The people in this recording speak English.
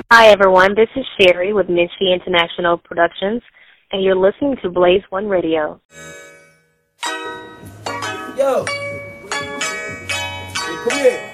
Hi, everyone. This is Sherry with Misty International Productions, and you're listening to Blaze One Radio. Yo, come here.